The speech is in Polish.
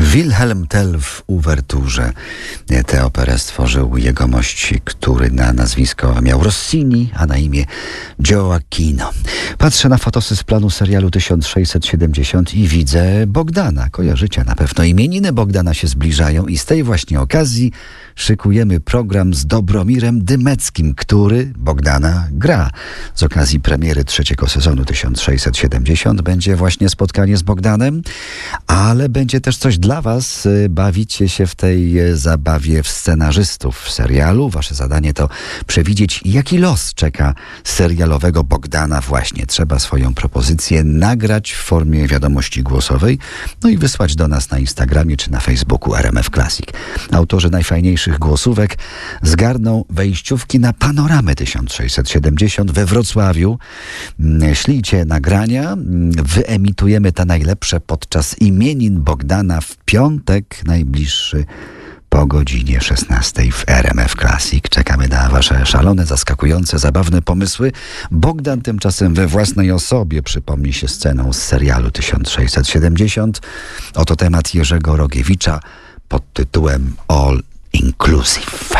Wilhelm Tell w uwerturze. Tę operę stworzył jegomość, który na nazwisko miał Rossini, a na imię Gioacchino. Patrzę na fotosy z planu serialu 1670 i widzę Bogdana. Kojarzycie na pewno. Imieniny Bogdana się zbliżają i z tej właśnie okazji szykujemy program z Dobromirem Dymeckim, który Bogdana gra. Z okazji premiery trzeciego sezonu 1670 będzie właśnie spotkanie z Bogdanem, ale będzie też coś dla was. Bawicie się w tej zabawie w scenarzystów serialu. Wasze zadanie to przewidzieć, jaki los czeka serialowego Bogdana właśnie. Trzeba swoją propozycję nagrać w formie wiadomości głosowej, no i wysłać do nas na Instagramie czy na Facebooku RMF Classic. Autorzy najfajniejszych głosówek zgarną wejściówki na Panoramę 1670 we Wrocławiu. Ślijcie nagrania, wyemitujemy te najlepsze podczas imienin Bogdana w piątek najbliższy po godzinie 16 w RMF Classic. Czekamy na wasze szalone, zaskakujące, zabawne pomysły. Bogdan tymczasem we własnej osobie przypomni się sceną z serialu 1670. Oto temat Jerzego Rogiewicza pod tytułem All Inclusive.